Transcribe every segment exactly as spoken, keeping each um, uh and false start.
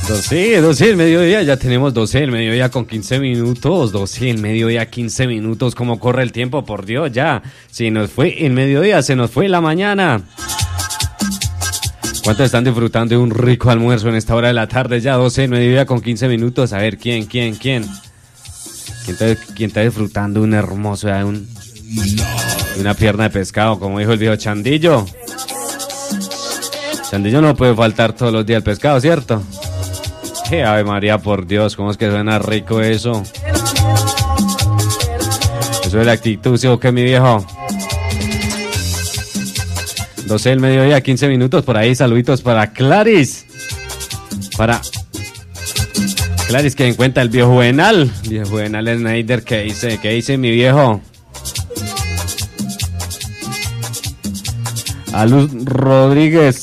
doce, doce del mediodía, ya tenemos doce del mediodía con quince minutos, doce del mediodía, quince minutos, ¿cómo corre el tiempo? Por Dios, ya, se nos fue el mediodía, se nos fue la mañana. ¿Cuántos están disfrutando de un rico almuerzo en esta hora de la tarde? Ya doce del mediodía con quince minutos, a ver, ¿quién, quién, quién? ¿Quién está, quién está disfrutando un hermoso, de un, de una pierna de pescado, como dijo el viejo Chandillo? Chandillo no puede faltar todos los días el pescado, ¿cierto? ¡Qué Ave María, por Dios! ¿Cómo es que suena rico eso? Eso es la actitud, ¿sí o qué, mi viejo? doce del mediodía, quince minutos, por ahí, saluditos para Claris. Para Claris, que encuentra el viejo Juvenal. Viejo Juvenal Snyder, ¿qué dice? ¿Qué dice mi viejo? A Luz Rodríguez.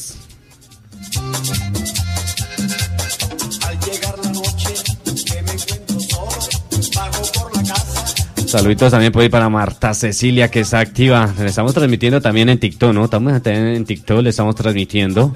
Saluditos también por ahí para Marta Cecilia, que está activa. Le estamos transmitiendo también en TikTok, ¿no? Estamos en TikTok, le estamos transmitiendo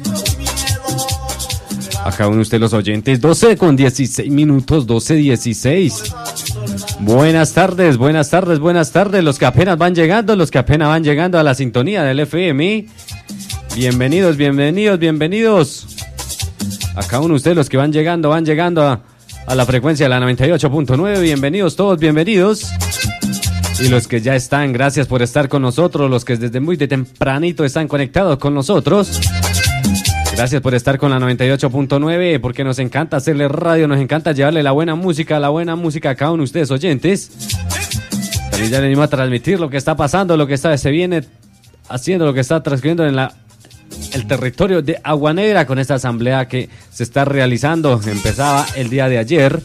a cada uno de ustedes los oyentes. doce con dieciséis minutos, doce dieciséis. Buenas tardes, buenas tardes, buenas tardes. Los que apenas van llegando, los que apenas van llegando a la sintonía del F M. Bienvenidos, bienvenidos, bienvenidos. A cada uno de ustedes los que van llegando, van llegando a... a la frecuencia de la noventa y ocho punto nueve, bienvenidos todos, bienvenidos. Y los que ya están, gracias por estar con nosotros. Los que desde muy de tempranito están conectados con nosotros, gracias por estar con la noventa y ocho punto nueve, porque nos encanta hacerle radio, nos encanta llevarle la buena música, la buena música a cada uno de ustedes oyentes. También ya venimos a transmitir lo que está pasando, lo que está, se viene haciendo, lo que está transcurriendo en la el territorio de Agua Negra con esta asamblea que se está realizando. Empezaba el día de ayer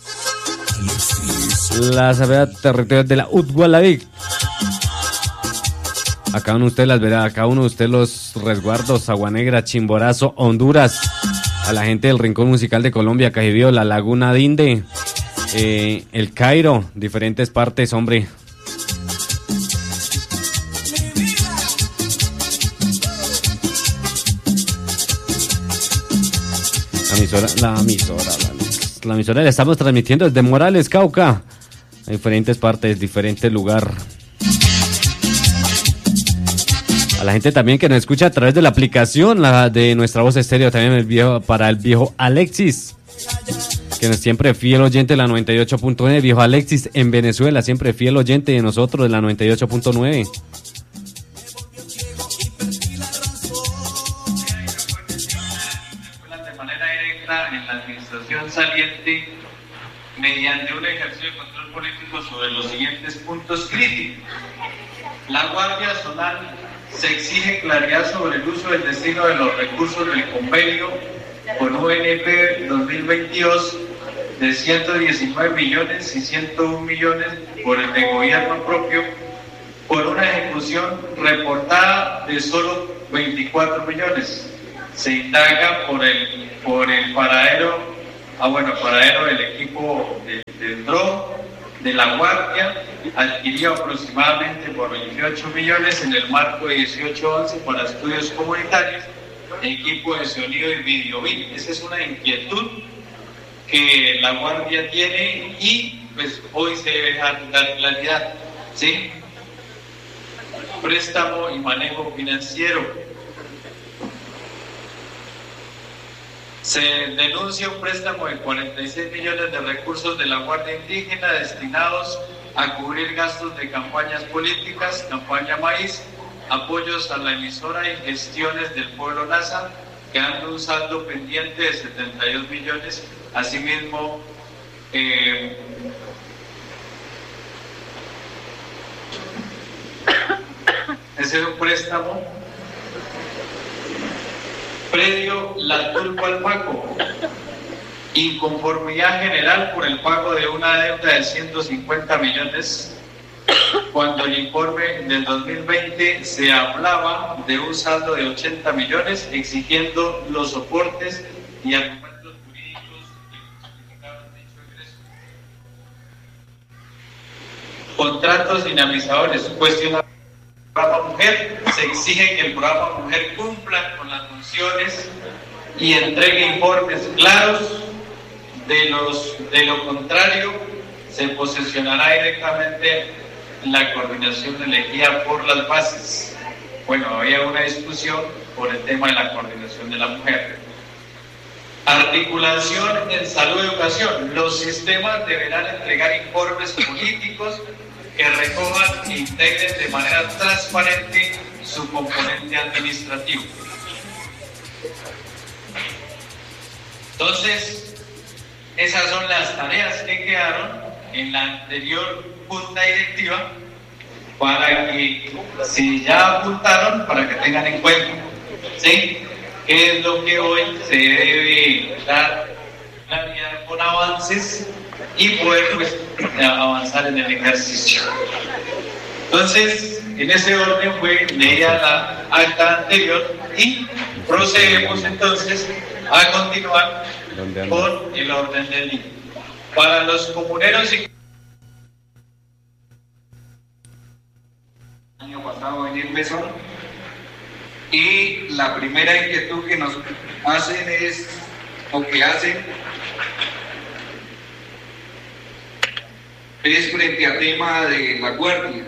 la asamblea territorial de la U T Gualavic. A cada uno de ustedes las verá, a cada uno de ustedes los resguardos, Agua Negra, Chimborazo, Honduras, a la gente del Rincón Musical de Colombia, Cajibío, la Laguna Dinde, eh, el Cairo, diferentes partes, hombre. La emisora, la emisora, la, la emisora la estamos transmitiendo desde Morales, Cauca, a diferentes partes, diferentes lugares. A la gente también que nos escucha a través de la aplicación, la de Nuestra Voz Estéreo, también el viejo, para el viejo Alexis, que es siempre fiel oyente de la noventa y ocho punto nueve, viejo Alexis en Venezuela, siempre fiel oyente de nosotros de la noventa y ocho punto nueve. En la administración saliente mediante un ejercicio de control político sobre los siguientes puntos críticos. La Guardia Zonal se exige claridad sobre el uso del destino de los recursos del convenio con U N P dos mil veintidós de ciento diecinueve millones y ciento uno millones por el de gobierno propio, por una ejecución reportada de solo veinticuatro millones. Se indaga por el por el paradero, ah bueno, paradero del equipo de, del dron de la Guardia, adquirió aproximadamente por veintiocho millones en el marco de dieciocho once para estudios comunitarios, equipo de sonido y video. Esa es una inquietud que la Guardia tiene y pues hoy se debe dar claridad, ¿sí? Préstamo y manejo financiero. Se denuncia un préstamo de cuarenta y seis millones de recursos de la Guardia Indígena destinados a cubrir gastos de campañas políticas, campaña maíz, apoyos a la emisora y gestiones del pueblo Nasa, quedando un saldo pendiente de setenta y dos millones. Asimismo, eh, ese es un préstamo. Predio La Tulpalmaco, inconformidad general por el pago de una deuda de ciento cincuenta millones, cuando el informe del dos mil veinte se hablaba de un saldo de ochenta millones, exigiendo los soportes y argumentos jurídicos que justificaban dicho ingreso. Contratos dinamizadores, cuestionar programa Mujer, se exige que el programa Mujer cumpla con las funciones y entregue informes claros. De, los, de lo contrario, se posesionará directamente la coordinación elegida por las bases. Bueno, había una discusión por el tema de la coordinación de la mujer. Articulación en salud y educación. Los sistemas deberán entregar informes políticos que recojan e integren de manera transparente su componente administrativo. Entonces, esas son las tareas que quedaron en la anterior junta directiva para que, si ya apuntaron, para que tengan en cuenta, ¿sí?, qué es lo que hoy se debe dar claridad con avances y poder, pues, avanzar en el ejercicio. Entonces, en ese orden fue leída la acta anterior y procedemos entonces a continuar con el orden del día. Para los comuneros y el año pasado en el mesón, y la primera inquietud que nos hacen es, o que hacen, es frente al tema de la guardia.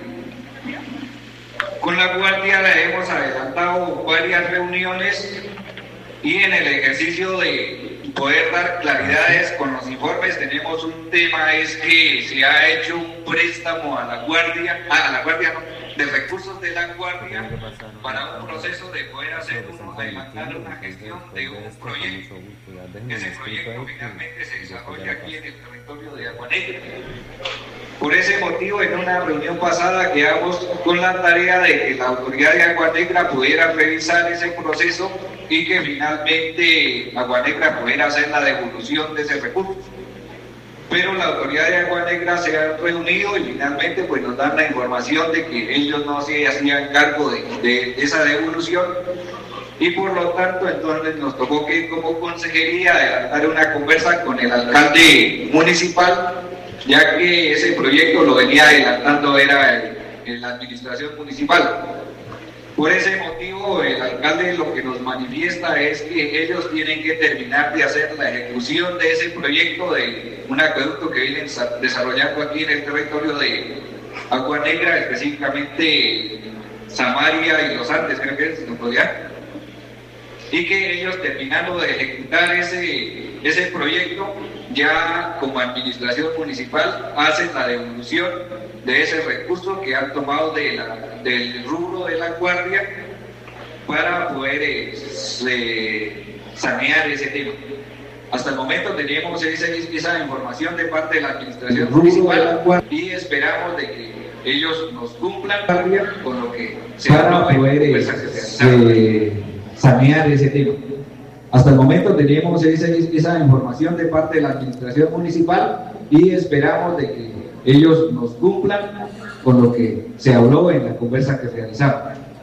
Con la guardia la hemos adelantado varias reuniones y en el ejercicio de poder dar claridades con los informes tenemos un tema, es que se ha hecho un préstamo a la guardia, a la guardia no, de recursos de la guardia para un proceso de poder hacer uno, adelantar una gestión de un proyecto. Ese proyecto finalmente se desarrolla aquí en el territorio de Agua Negra. Por ese motivo, en una reunión pasada quedamos con la tarea de que la autoridad de Agua Negra pudiera revisar ese proceso y que finalmente Agua Negra pudiera hacer la devolución de ese recurso. Pero la autoridad de Agua Negra se ha reunido y finalmente pues nos dan la información de que ellos no se hacían cargo de, de esa devolución, y por lo tanto entonces nos tocó que como consejería adelantar una conversa con el alcalde municipal, ya que ese proyecto lo venía adelantando era en la administración municipal. Por ese motivo, el alcalde lo que nos manifiesta es que ellos tienen que terminar de hacer la ejecución de ese proyecto de un acueducto que vienen desarrollando aquí en el territorio de Agua Negra, específicamente Samaria y Los Andes, creo que es, ¿no podía? Y que ellos, terminando de ejecutar ese, ese proyecto, ya como administración municipal hacen la devolución de ese recurso que han tomado de la, del rubro de la guardia para poder eh, sanear ese tema. Hasta el momento teníamos esa, esa información de parte de la administración municipal y esperamos de que ellos nos cumplan con lo que se para poder eh, sanear ese tema. Hasta el momento teníamos esa, esa información de parte de la administración municipal y esperamos de que ellos nos cumplan con lo que se habló en la conversa que realizaron.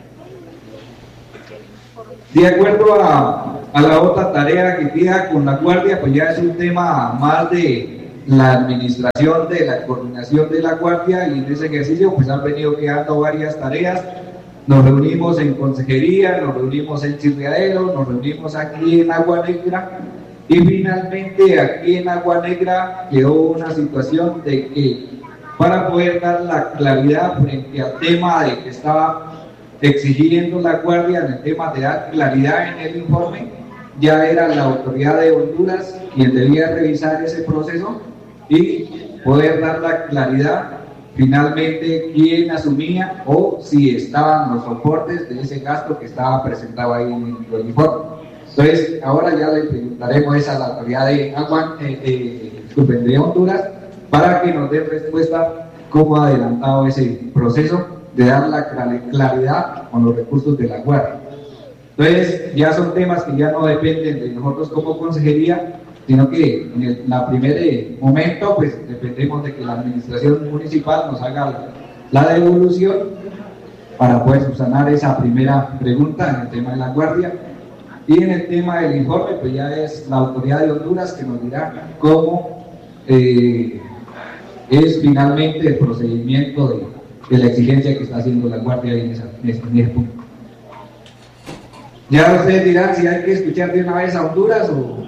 De acuerdo a, a la otra tarea que queda con la guardia, pues ya es un tema más de la administración, de la coordinación de la guardia, y en ese ejercicio pues han venido quedando varias tareas. Nos reunimos en consejería, nos reunimos en Chirriadero, nos reunimos aquí en Agua Negra, y finalmente aquí en Agua Negra quedó una situación de que para poder dar la claridad frente al tema de que estaba exigiendo la guardia en el tema de dar claridad en el informe, ya era la autoridad de Honduras quien debía revisar ese proceso y poder dar la claridad finalmente quién asumía o si estaban los soportes de ese gasto que estaba presentado ahí en el informe. Entonces, ahora ya le preguntaremos esa a la autoridad de Agua, eh, eh, disculpen, de Honduras, para que nos dé respuesta cómo ha adelantado ese proceso de dar la claridad con los recursos de la guardia. Entonces, ya son temas que ya no dependen de nosotros como consejería, sino que en el la primer momento, pues dependemos de que la administración municipal nos haga la, la devolución para poder subsanar esa primera pregunta en el tema de la guardia. Y en el tema del informe, pues ya es la autoridad de Honduras que nos dirá cómo eh, es finalmente el procedimiento de, de la exigencia que está haciendo la guardia en, esa, en ese punto. Ya ustedes dirán si hay que escuchar de una vez a Honduras o,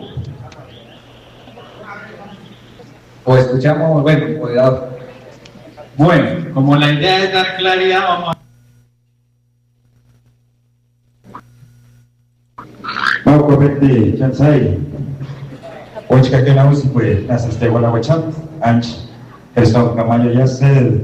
o escuchamos, bueno, cuidado. Bueno, como la idea es dar claridad, vamos a... No, correcte, Chansai. Hoje que aquela usi pues nasa este wala wachat, anch, el son camayo ya se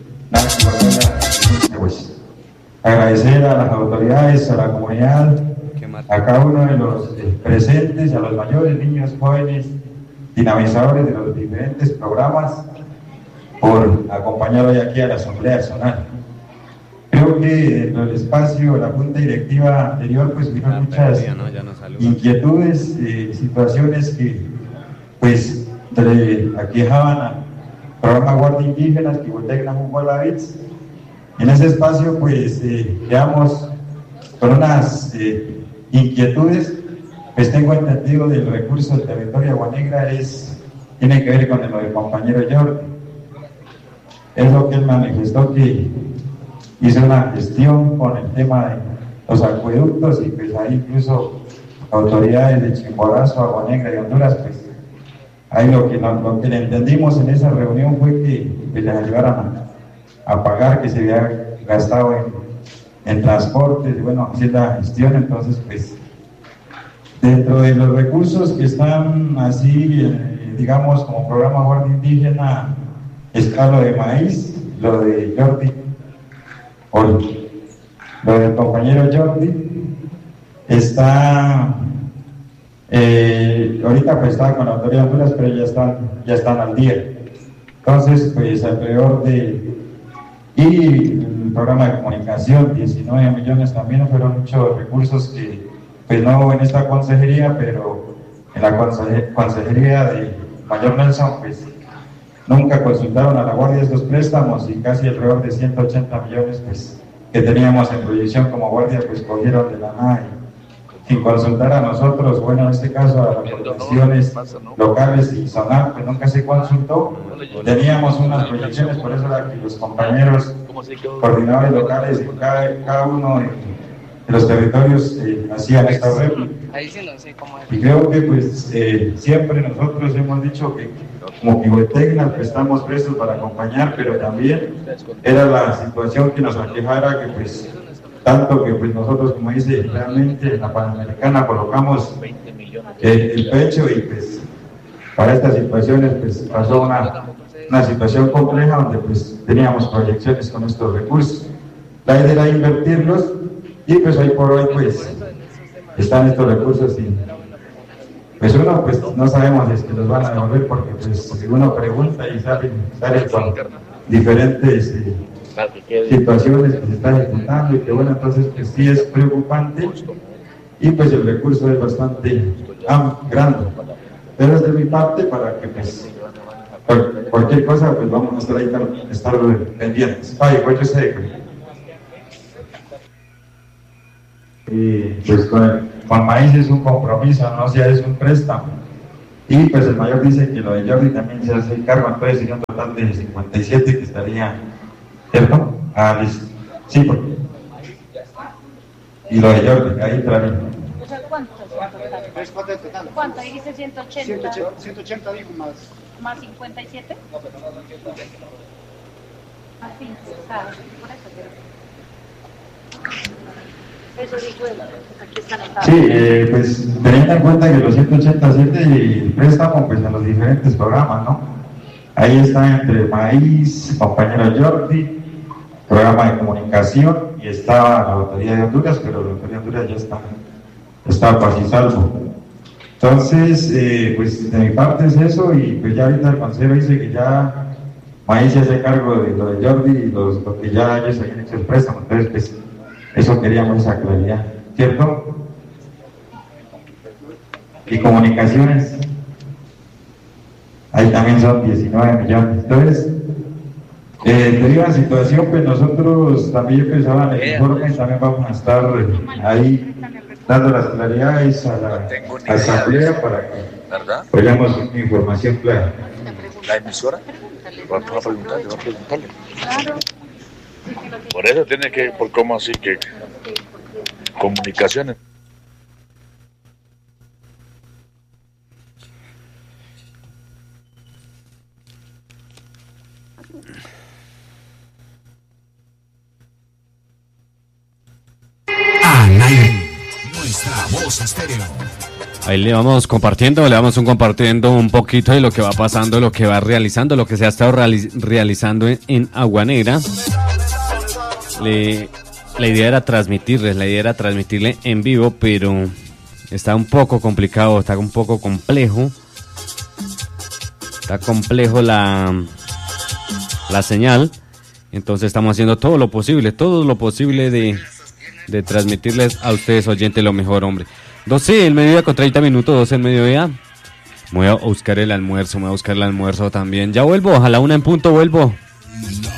agradecer a las autoridades, a la comunidad, a cada uno de los eh, presentes, a los mayores, niños, jóvenes, dinamizadores de los diferentes programas, por acompañar hoy aquí a la Asamblea Zonal. Creo que dentro del espacio, la Junta Directiva anterior, pues hubieron muchas inquietudes, eh, situaciones que pues aquejaban al programa Guardia Indígenas, que voltean un Guadalajara. En ese espacio pues eh, quedamos con unas eh, inquietudes. Pues tengo entendido del recurso del territorio de Agua Negra es, tiene que ver con lo del compañero Jordi. Es lo que él manifestó, que hizo una gestión con el tema de los acueductos y pues ahí incluso autoridades de Chimborazo, Agua Negra y Honduras, pues ahí lo que, lo, lo que le entendimos en esa reunión fue que pues, les ayudaran a, a pagar, que se había gastado en, en transportes, y bueno, haciendo la gestión. Entonces pues dentro de los recursos que están así, eh, digamos, como programa Guardia Indígena, está lo de maíz, lo de Jordi, o lo del compañero Jordi, está, eh, ahorita pues estaba con la autoridad de Honduras, pero ya están, ya están al día. Entonces, pues alrededor de, y el programa de comunicación, diecinueve millones también, fueron muchos recursos que, pues no en esta consejería, pero en la conseje, consejería de Mayor Nelson, pues nunca consultaron a la Guardia estos préstamos, y casi alrededor de ciento ochenta millones pues, que teníamos en proyección como Guardia, pues cogieron de la nada y sin consultar a nosotros, bueno, en este caso a las organizaciones locales y zonal, pues nunca se consultó. Teníamos unas proyecciones, por eso era que los compañeros coordinadores locales de cada, cada uno de, de los territorios eh, hacían esta réplica. Y creo que pues eh, siempre nosotros hemos dicho que como Pivotecna pues, estamos prestos para acompañar, pero también era la situación que nos aquejara, que pues tanto que pues nosotros, como dice, realmente en la Panamericana colocamos eh, el pecho, y pues para estas situaciones pues pasó una, una situación compleja donde pues teníamos proyecciones con estos recursos. La idea era invertirlos, y pues hoy por hoy pues están estos recursos y pues uno pues no sabemos si es que los van a devolver, porque pues si uno pregunta y sale, sale con diferentes eh, situaciones que se están ejecutando, y que bueno, entonces pues sí es preocupante, y pues el recurso es bastante ah, grande, pero es de mi parte para que pues por, cualquier cosa pues vamos a estar ahí, estar pendientes. Ay, pues yo sé y pues con, con maíz es un compromiso, no sea es un préstamo, y pues el mayor dice que lo de Jordi también se hace cargo, entonces sería un total de cincuenta y siete que estaría, ¿cierto? Ah, listo. Sí, porque y lo de Jordi, ahí también. ¿Cuánto? ¿Cuánto? Dijiste ciento ochenta. ciento ochenta dijo más. ¿Más cincuenta y siete? Así, claro, por eso quiero. Eso dijo él, aquí está anotado. Sí, eh, pues teniendo en cuenta que los ciento ochenta y siete y el préstamo pues en los diferentes programas, ¿no? Ahí está entre maíz, compañero Jordi, programa de comunicación, y estaba la autoridad de Honduras, pero la autoridad de Honduras ya está, está paz y salvo. Entonces, eh, pues de mi parte es eso, y pues ya ahorita el consejero dice que ya maíz se hace cargo de lo de Jordi y los, lo que ya ellos habían hecho el préstamo, entonces pues eso queríamos, esa claridad, ¿cierto? Y comunicaciones, ahí también son diecinueve millones. Entonces, eh, te digo la situación, pues nosotros también pensaba en el informe, también vamos a estar ahí dando las claridades a la asamblea para que tengamos una información clara. ¿La emisora? Va a preguntarle, va a preguntarle. Por eso tiene que, por cómo así que comunicaciones. Al aire, nuestra voz estéreo. Ahí le vamos compartiendo, le vamos un compartiendo un poquito de lo que va pasando, lo que va realizando, lo que se ha estado reali- realizando en, en Agua Negra. Le, la idea era transmitirles, la idea era transmitirle en vivo, pero está un poco complicado, está un poco complejo. Está complejo la, la señal. Entonces estamos haciendo todo lo posible, todo lo posible de, de transmitirles a ustedes, oyentes, lo mejor, hombre. doce el mediodía con treinta minutos, doce el mediodía. Voy a buscar el almuerzo, me voy a buscar el almuerzo también. Ya vuelvo, a la una en punto vuelvo.